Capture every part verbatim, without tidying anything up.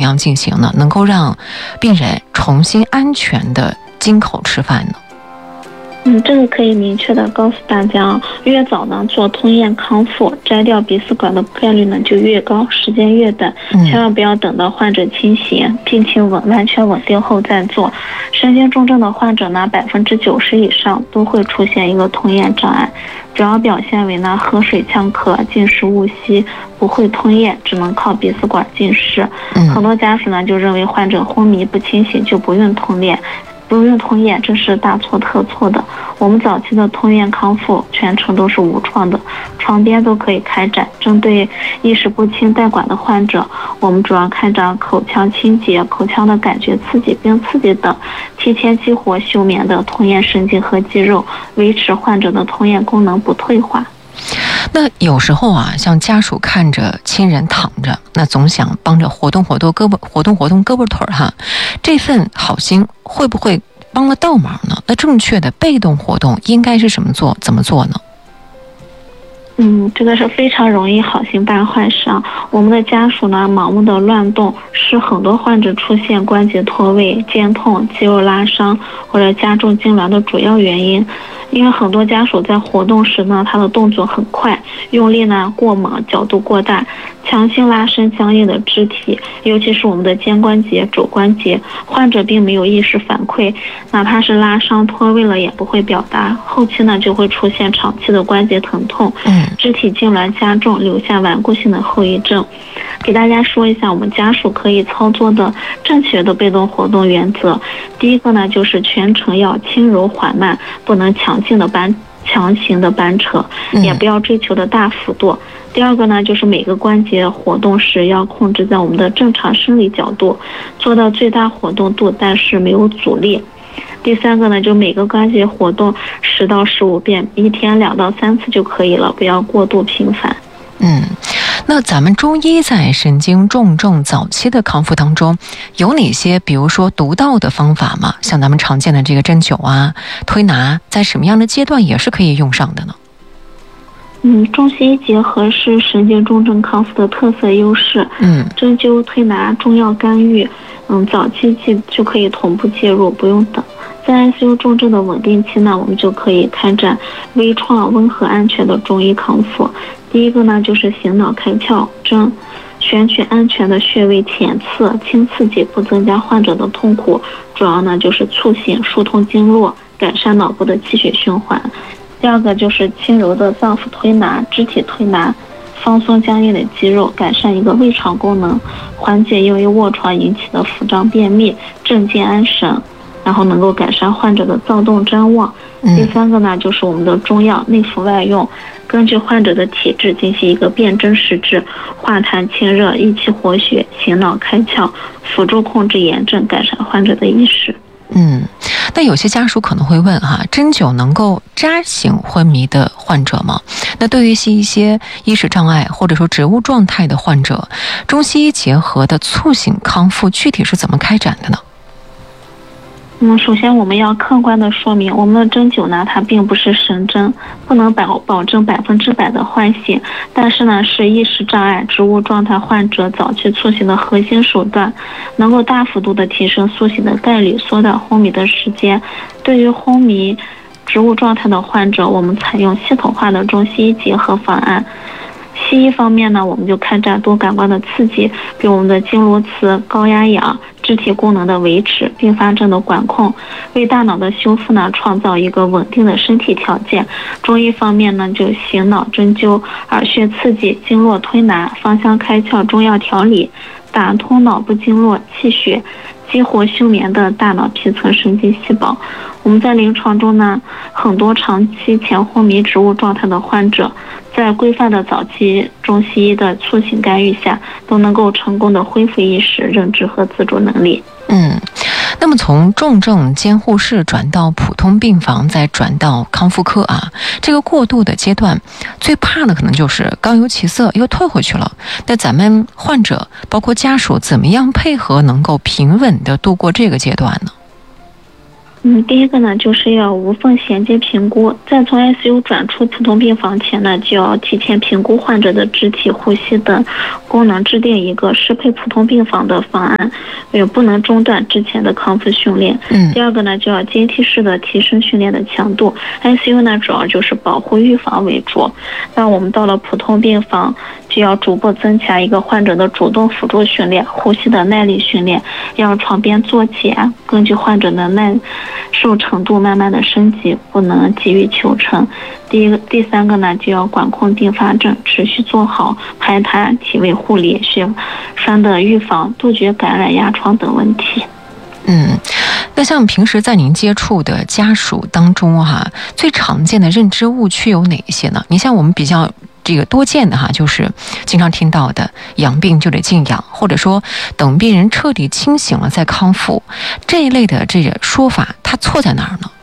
样进行呢，能够让病人重新安全的经口吃饭呢？ 嗯，这个可以明确的告诉大家，越早呢做吞咽康复，摘掉鼻饲管的概率呢就越高，时间越短，千万不要等到患者清醒、病情稳完全稳定后再做。神经重症的患者呢，百分之九十以上都会出现一个吞咽障碍，主要表现为呢喝水呛咳、进食误吸，不会吞咽，只能靠鼻饲管进食。很多家属呢就认为患者昏迷不清醒就不用吞咽。不用吞咽，这是大错特错的。我们早期的吞咽康复全程都是无创的，床边都可以开展。针对意识不清带管的患者，我们主要开展口腔清洁、口腔的感觉刺激、并刺激等，提前激活休眠的吞咽神经和肌肉，维持患者的吞咽功能不退化。 那有时候啊，像家属看着亲人躺着，那总想帮着活动活动胳膊，活动活动胳膊腿儿哈，这份好心会不会帮了倒忙呢？那正确的被动活动应该是什么做？怎么做呢？ 嗯，这个是非常容易好心办坏事啊！我们的家属呢，盲目的乱动是很多患者出现关节脱位、肩痛、肌肉拉伤或者加重痉挛的主要原因。因为很多家属在活动时呢，他的动作很快，用力呢过猛，角度过大，强行拉伸僵硬的肢体，尤其是我们的肩关节、肘关节，患者并没有意识反馈，哪怕是拉伤脱位了也不会表达，后期呢就会出现长期的关节疼痛，肢体痉挛加重，留下顽固性的后遗症。给大家说一下我们家属可以操作的正确的被动活动原则。第一个呢，就是全程要轻柔缓慢，不能强劲的搬强行的搬扯，也不要追求的大幅度。第二个呢，就是每个关节活动时要控制在我们的正常生理角度，做到最大活动度，但是没有阻力。第三个呢，就每个关节活动十到十五遍，一天两到三次就可以了，不要过度频繁。 嗯，那咱们中医在神经重症早期的康复当中，有哪些比如说独到的方法吗？像咱们常见的这个针灸啊、推拿，在什么样的阶段也是可以用上的呢？ 嗯，中西医结合是神经重症康复的特色优势。嗯，针灸、推拿、中药干预，嗯，早期就就可以同步介入，不用等。在 I C U 重症的稳定期呢，我们就可以开展微创、温和、安全的中医康复。第一个呢，就是醒脑开窍针，选取安全的穴位填刺，轻刺激，不增加患者的痛苦。主要呢就是促醒、疏通经络，改善脑部的气血循环。第二个就是轻柔的脏腑推拿、肢体推拿，放松僵硬的肌肉，改善一个胃肠功能，缓解因为卧床引起的腹胀便秘，镇静安神，然后能够改善患者的躁动谵妄。第三个呢，就是我们的中药内服外用，根据患者的体质进行一个辨真实质，化痰清热，益气活血，醒脑开窍，辅助控制炎症，改善患者的意识。 嗯，那有些家属可能会问哈，针灸能够扎醒昏迷的患者吗？那对于一些意识障碍或者说植物状态的患者，中西医结合的促醒康复具体是怎么开展的呢？ 嗯，首先我们要客观的说明，我们的针灸呢，它并不是神针，不能保保证百分之百的唤醒，但是呢，是意识障碍、植物状态患者早期苏醒的核心手段，能够大幅度的提升苏醒的概率，缩短昏迷的时间。对于昏迷、植物状态的患者，我们采用系统化的中西医结合方案。西医方面呢，我们就开展多感官的刺激，比如我们的经颅磁、高压氧、肢体功能的维持、并发症的管控，为大脑的修复呢创造一个稳定的身体条件。中医方面呢，就醒脑针灸、耳穴刺激、经络推拿、芳香开窍、中药调理，打通脑部经络、气血，激活休眠的大脑皮层神经细胞。我们在临床中呢，很多长期前昏迷植物状态的患者，在规范的早期中西医的促醒干预下，都能够成功的恢复意识、认知和自主能力。 嗯，那么从重症监护室转到普通病房，再转到康复科啊，这个过渡的阶段，最怕的可能就是刚有起色又退回去了。那咱们患者包括家属怎么样配合，能够平稳的度过这个阶段呢？ 嗯，第一个呢，就是要无缝衔接评估，在从 I C U 转出普通病房前呢，就要提前评估患者的肢体、呼吸等功能，制定一个适配普通病房的方案，也不能中断之前的康复训练。 嗯， 第二个呢，就要阶梯式的提升训练的强度。I C U 呢，主要就是保护预防为主，那我们到了普通病房，就要逐步增强一个患者的主动辅助训练、呼吸的耐力训练，要床边坐起啊，根据患者的耐受程度慢慢的升级，不能急于求成。第一个、第三个呢，就要管控并发症，持续做好排痰、体位护理、血栓的预防，杜绝感染、压疮等问题。 嗯，那像平时在您接触的家属当中哈、啊，最常见的认知误区有哪一些呢？你像我们比较这个多见的哈，就是经常听到的养病就得静养，或者说等病人彻底清醒了再康复，这一类的这个说法，它错在哪儿呢？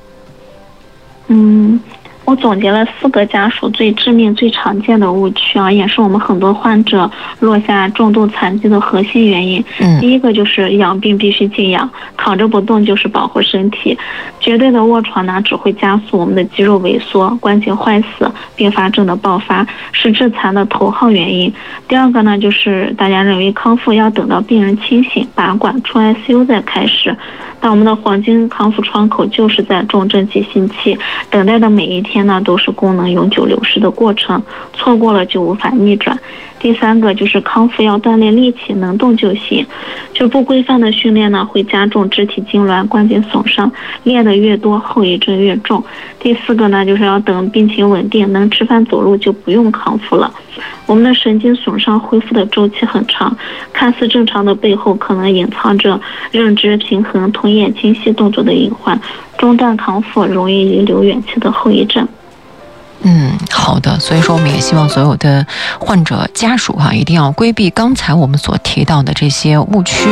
嗯，我总结了四个家属最致命、最常见的误区啊，也是我们很多患者落下重度残疾的核心原因。 嗯， 第一个就是养病必须静养，躺着不动就是保护身体，绝对的卧床呢只会加速我们的肌肉萎缩、关节坏死、并发症的爆发，是致残的头号原因。第二个呢，就是大家认为康复要等到病人清醒、拔管出 I C U 再开始，但我们的黄金康复窗口就是在重症急性期，等待的每一天呢都是功能永久流失的过程，错过了就无法逆转。第三个就是康复要锻炼力气，能动就行，就不规范的训练呢会加重肢体痉挛、关节损伤，练得越多后遗症越重。第四个呢，就是要等病情稳定，能吃饭走路就不用康复了。我们的神经损伤恢复的周期很长，看似正常的背后可能隐藏着认知平衡、吞咽、精细动作的隐患，中断康复容易遗留远期的后遗症。 嗯，好的。所以说，我们也希望所有的患者家属哈、啊，一定要规避刚才我们所提到的这些误区。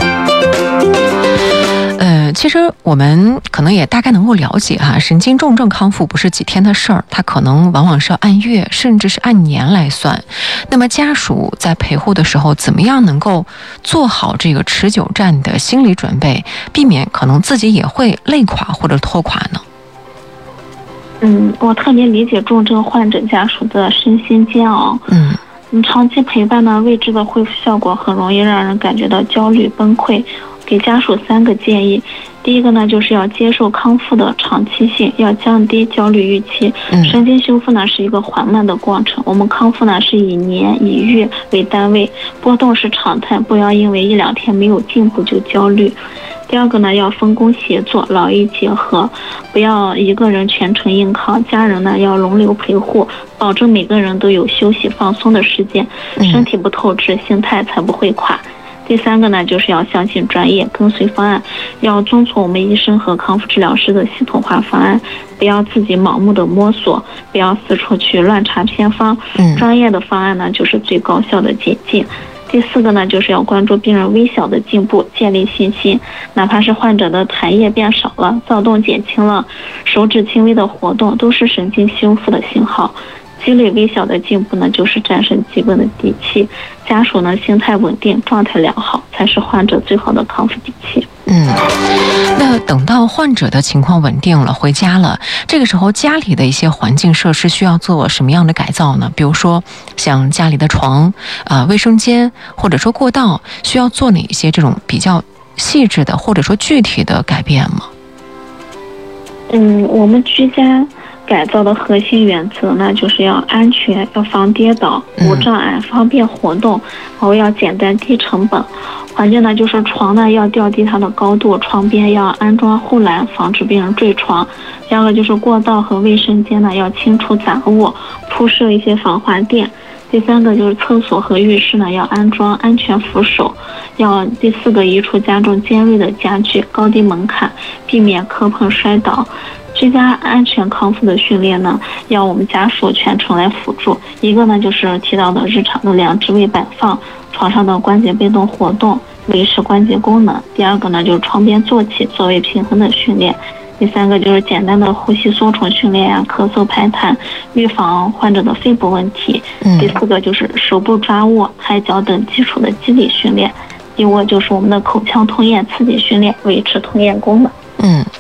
呃，其实我们可能也大概能够了解哈、啊，神经重症康复不是几天的事儿，它可能往往是要按月甚至是按年来算。那么家属在陪护的时候，怎么样能够做好这个持久战的心理准备，避免可能自己也会累垮或者拖垮呢？ 嗯，我特别理解重症患者家属的身心煎熬。 嗯， 你长期陪伴呢，未知的恢复效果很容易让人感觉到焦虑崩溃。给家属三个建议，第一个呢，就是要接受康复的长期性，要降低焦虑预期。神经修复呢是一个缓慢的过程，我们康复呢是以年以月为单位，波动是常态，不要因为一两天没有进步就焦虑。第二个呢，要分工协作，劳逸结合，不要一个人全程硬扛，家人呢要轮流陪护，保证每个人都有休息放松的时间，身体不透支，心态才不会垮。第三个呢，就是要相信专业，跟随方案，要遵从我们医生和康复治疗师的系统化方案，不要自己盲目的摸索，不要四处去乱查偏方。 嗯， 专业的方案呢，就是最高效的捷径。第四个呢，就是要关注病人微小的进步，建立信心，哪怕是患者的痰液变少了，躁动减轻了，手指轻微的活动，都是神经修复的信号。积累微小的进步呢，就是战胜疾病的底气。家属呢，心态稳定，状态良好，才是患者最好的康复底气。 嗯，那等到患者的情况稳定了，回家了，这个时候家里的一些环境设施需要做什么样的改造呢？比如说像家里的床、啊、呃、卫生间，或者说过道，需要做哪一些这种比较细致的或者说具体的改变吗？ 嗯，我们居家改造的核心原则呢，就是要安全，要防跌倒，无障碍，方便活动，然后要简单低成本。环境呢，就是床呢要调低它的高度，床边要安装护栏，防止病人坠床。第二个就是过道和卫生间呢要清除杂物，铺设一些防滑垫。第三个就是厕所和浴室呢要安装安全扶手。要第四个移除家中尖锐的家具，高低门槛，避免磕碰摔倒。居家安全康复的训练呢，要我们家属全程来辅助。一个呢就是提到的日常的两肢位摆放，床上的关节被动活动，维持关节功能。第二个呢就是床边坐起，座位平衡的训练。第三个就是简单的呼吸缩虫训练呀、啊，咳嗽排痰，预防患者的肺部问题。嗯、第四个就是手部抓握、抬脚等基础的肌力训练。第五个就是我们的口腔吞咽刺激训练，维持吞咽功能。 嗯，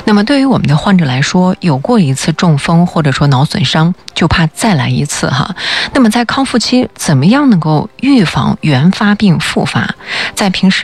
那么对于我们的患者来说，有过一次中风或者说脑损伤，就怕再来一次哈。那么在康复期，怎么样能够预防原发并复发？在平时